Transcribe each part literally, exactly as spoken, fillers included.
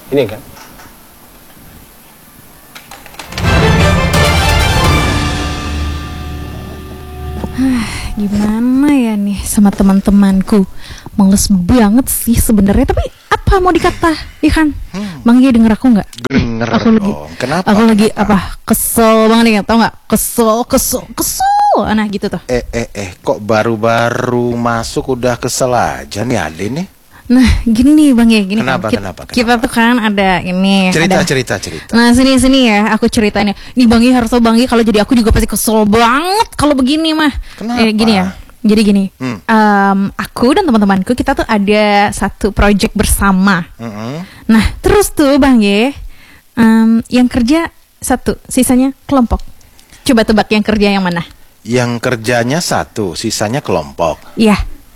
Ini kan. Gimana ya nih sama teman-temanku, males banget sih sebenarnya, tapi apa mau dikata, ya kan? Hmm. Bang Ye denger aku nggak? Denger aku dong. Lagi, Kenapa? Aku lagi Kenapa? apa? Kesel banget nih, tau nggak? Kesel, kesel, kesel. Nah gitu tuh. Eh eh eh, kok baru-baru masuk udah kesel aja nih Ade nih? Nah gini Bang Ye, gini Kenapa, kan, kenapa, kenapa? Kita tuh kan ada ini Cerita, ada, cerita, cerita. Nah sini sini ya, aku ceritain ya. Nih Bang Ye harus tau Bang Ye, kalau jadi aku juga pasti kesel banget kalau begini mah. Kenapa? Eh, gini ya. Jadi gini, Hmm. um, aku dan teman-temanku kita tuh ada satu project bersama. Mm-hmm. Nah terus tuh Bang Ye, um, yang kerja satu, sisanya kelompok. Coba tebak yang kerja yang mana? Yang kerjanya satu, sisanya kelompok. Iya.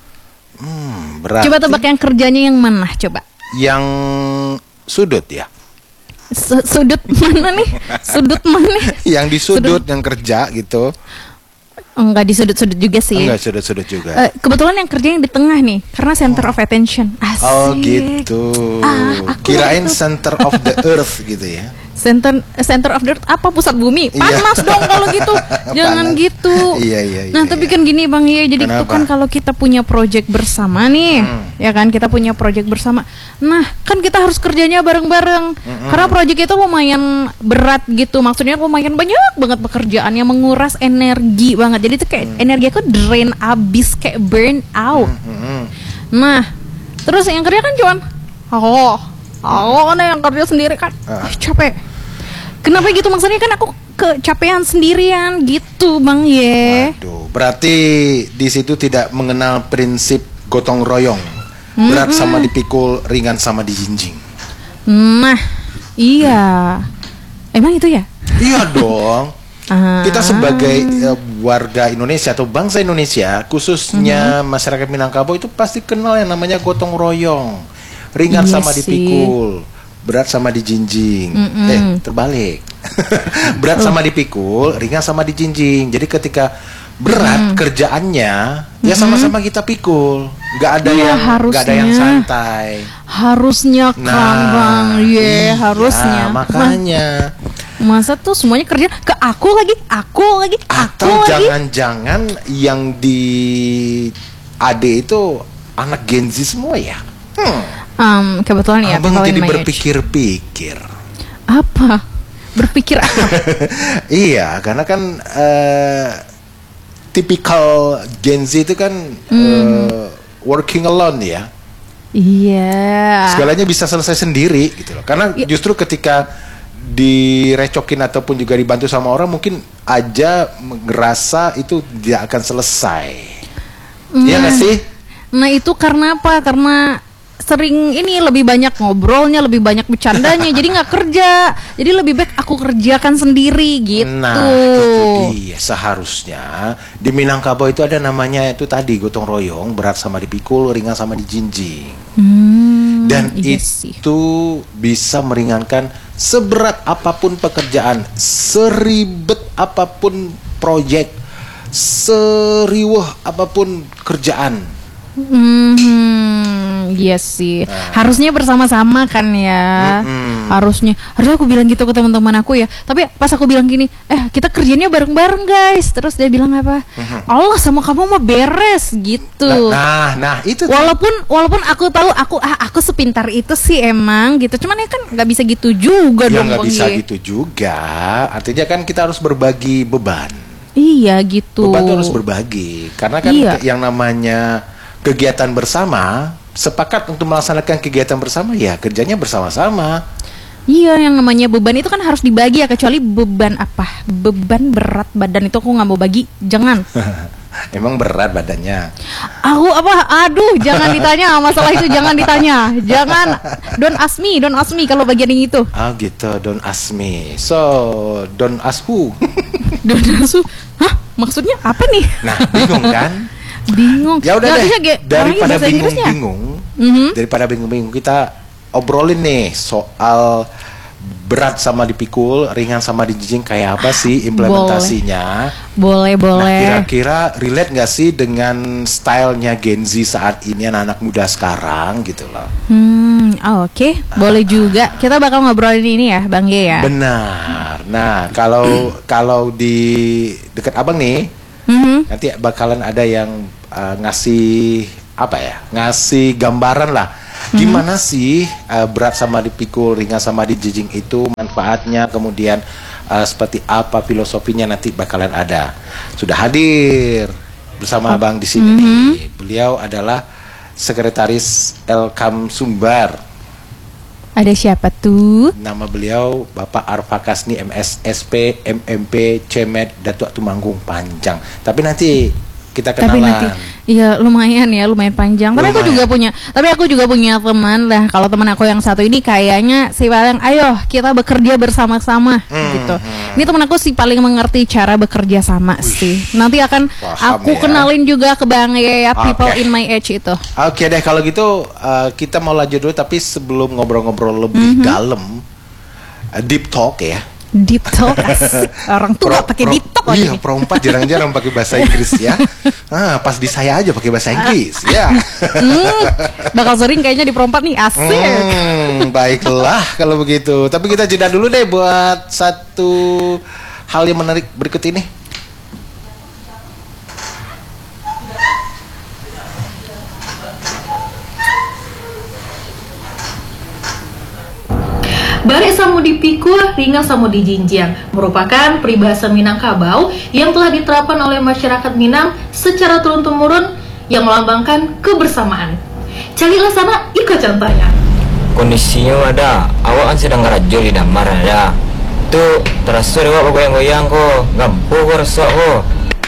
Hmm, berarti Coba tebak yang kerjanya yang mana? Coba. yang sudut ya? S- sudut mana nih? Sudut mana? Yang di sudut, yang kerja gitu. Enggak di sudut-sudut juga sih. Enggak sudut-sudut juga. Eh, kebetulan yang kerja yang di tengah nih, karena center of attention. Asik. Oh gitu. Ah, aku Kirain itu. center of the earth gitu ya. Center center of the earth apa, pusat bumi? Panas Iya. dong kalau gitu. Jangan Panas. gitu. Iya, iya, iya, Nah, tapi iya. kan gini Bang Ye, jadi itu Kenapa? kan kalau kita punya project bersama nih, Hmm. ya kan kita punya project bersama. Nah, kan kita harus kerjanya bareng-bareng. Karena project itu lumayan berat gitu. Maksudnya lumayan banyak banget pekerjaan yang menguras energi banget. Jadi itu kayak energi aku drain abis, kayak burn out. Mm-mm. Nah, terus yang kerja kan cuman oh, oh kan yang kerja sendiri kan, Ah. ah, capek. Kenapa gitu? Maksudnya kan aku kecapean sendirian gitu, Bang Ye. Waduh, berarti di situ tidak mengenal prinsip gotong royong. Berat sama dipikul, ringan sama dijinjing. Nah, iya. Emang itu ya? Iya dong. Ah. Kita sebagai eh, warga Indonesia atau bangsa Indonesia, khususnya masyarakat Minangkabau itu pasti kenal yang namanya gotong royong. Ringan Iya sama sih. dipikul, berat sama dijinjing. Eh, terbalik. Berat sama dipikul, ringan sama dijinjing. Jadi ketika berat kerjaannya, ya sama-sama kita pikul. Nggak ada Iya, yang nggak ada yang harusnya. santai. Harusnya kan, Bang Ye, iya, harusnya. makanya. Masa tuh semuanya kerja ke aku lagi, aku lagi, aku Atau lagi. jangan-jangan yang di A D itu anak Gen Z semua ya? Hmm. Um, kebetulan ya, Abang people in jadi my age. berpikir-pikir. Apa? Berpikir apa? Iya, karena kan eh, tipikal Gen Z itu kan Hmm. eh, working alone ya. Iya. Segalanya bisa selesai sendiri gitu loh. Karena Ya. justru ketika direcokin ataupun juga dibantu sama orang mungkin aja ngerasa itu tidak akan selesai. Iya nggak sih? Nah itu karena apa? Karena sering ini lebih banyak ngobrolnya, lebih banyak bercandanya, jadi nggak kerja. Jadi lebih baik aku kerjakan sendiri gitu. Nah, itu dia. Seharusnya di Minangkabau itu ada namanya itu tadi gotong royong, berat sama dipikul, ringan sama dijinjing. Hmm, Dan iya sih. itu bisa meringankan seberat apapun pekerjaan, seribet apapun proyek, seriweh apapun kerjaan. Hmm, iya sih. Harusnya bersama-sama kan ya. Mm-mm. Harusnya. Harusnya aku bilang gitu ke teman-teman aku ya. Tapi pas aku bilang gini, eh kita kerjanya bareng-bareng guys. Terus dia bilang apa? Allah sama kamu mah beres gitu. Nah, nah, nah, itu tuh. Walaupun walaupun aku tahu aku ah, aku sepintar itu sih emang gitu. Cuman ya kan nggak bisa gitu juga Ya dong nggak Bang bisa Ye. gitu juga. Artinya kan kita harus berbagi beban. Iya gitu. Beban itu harus berbagi. Karena kan Iya. yang namanya kegiatan bersama, sepakat untuk melaksanakan kegiatan bersama, ya kerjanya bersama-sama. Iya, yang namanya beban itu kan harus dibagi ya, kecuali beban apa? Beban berat badan itu aku nggak mau bagi, jangan. Emang berat badannya. Aku apa? Aduh, jangan ditanya masalah itu, jangan ditanya, jangan. Don't ask me, don't ask me kalau bagian yang itu. Ah gitu, don't ask me. So, don't ask who. Don't ask you. Hah? Maksudnya apa nih? Nah, bingung kan? Bingung. Ya udah Nggak deh, bisa, Ge. daripada Orangnya bahasa Inggrisnya. bingung-bingung, Mhm. daripada bingung-bingung kita obrolin nih soal berat sama dipikul, ringan sama dijinjing kayak apa sih implementasinya? Boleh, boleh. Nah, kira-kira relate nggak sih dengan stylenya Gen Z saat ini, anak-anak muda sekarang gitu loh? Hmm, oh, oke, okay. Boleh juga. Kita bakal ngobrolin ini ya, Bang Ge ya. Benar. Nah, kalau kalau di dekat abang nih, mm-hmm. nanti bakalan ada yang uh, ngasih apa ya? Ngasih gambaran lah. Gimana hmm. sih uh, berat sama dipikul, ringan sama dijinjing itu manfaatnya, kemudian uh, seperti apa filosofinya, nanti bakalan ada. Sudah hadir bersama Abang di sini. Hmm. Beliau adalah Sekretaris Elkam Sumbar. Ada siapa tuh? Nama beliau Bapak Arfa Kasni M S S P M M P Cemet Datuk Tumanggung, panjang. Tapi nanti kita kenalan. Tapi nanti, iya lumayan ya, lumayan panjang. Tapi lumayan. aku juga punya, tapi aku juga punya teman lah. Kalau teman aku yang satu ini kayaknya si paling, ayo kita bekerja bersama-sama hmm, gitu. Hmm. Ini teman aku si paling mengerti cara bekerja sama Uish. sih. Nanti akan Paham aku ya. kenalin juga ke Bang ya, people okay. in my age itu. Oke okay deh, kalau gitu uh, kita mau lanjut dulu. Tapi sebelum ngobrol-ngobrol lebih mm-hmm. dalam, uh, deep talk ya. Deep talk, orang tua pakai deep talk. Iya, perempat jarang-jarang pakai bahasa Inggris ya. Ah, pas di saya aja pakai bahasa Inggris ya. hmm, bakal sering kayaknya di perempat nih, asik. Hmm, baiklah kalau begitu. Tapi kita jeda dulu deh buat satu hal yang menarik berikut ini. Bare samu dipikul, ringan samu dijinjing merupakan peribahasa Minangkabau yang telah diterapkan oleh masyarakat Minang secara turun-temurun yang melambangkan kebersamaan. Carilah sana, ikut contohnya. Kondisinya ada, awak kan sedang ngerajul di damar ada. Tuh, terasa awak goyang-goyang kok, gampuh kok resok kok.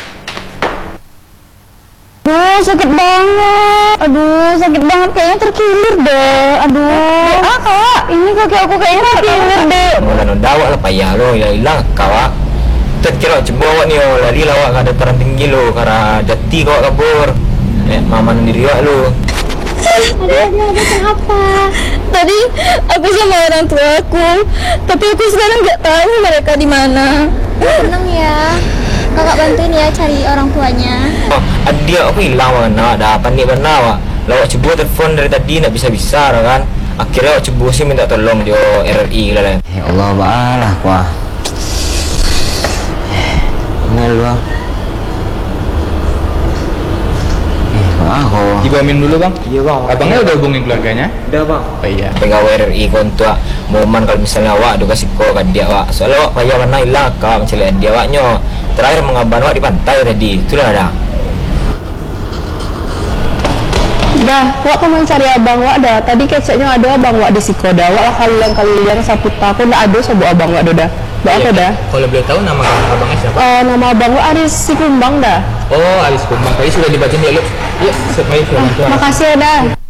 Aduh, sakit banget. Aduh, sakit banget, kayaknya terkilir deh. Aduh, ah kak, ini kaki aku kayaknya terkilir deh. Mulai nondawak lah payah lo, ya hilang kawak. Terkira coba awak nih, oh, lari lawak ada terang tinggi lo, karena jati kawak kabur. Eh, mama sendiri wak lo. Aduh, ada kenapa? Tadi aku sama orang tua aku, tapi aku sekarang nggak tahu mereka di mana. Tenang ya. Kakak bantuin ya cari orang tuanya. Oh, dia aku hilang mana, ada apa nih benar wak. Lawak coba telepon dari tadi nak bisa-bisa kan. Akhirnya awak coba sih minta tolong jo R R I lah. Ya Allah, balah wah. Nel bang. Eh, aku. Ibu amin dulu bang. Iya bang. Abangnya udah hubungin keluarganya? Udah bang. Oh iya. Pegawai R R I kontua. Momen kalau misalnya awak ada kasih kau kan dia wak. Soalnya awak payah mana hilang kau mencari dia waknya. Terakhir mengaban wak di pantai tadi. Itulah ada. Dah, wak kamu cari abang wak dah. Tadi keceknya ada abang wak di Sikoda. Wak lah kali yang kali yang saputa aku ndak ada sebuah abang wak dah. Dah apa dah? Kalau boleh tahu nama abangnya siapa? Uh, nama abang wak Aris Sikumbang dah. Oh, Aris Kumbang. Tadi sudah dibaca dulu. Yuk, supaya ah, makasih ya dah.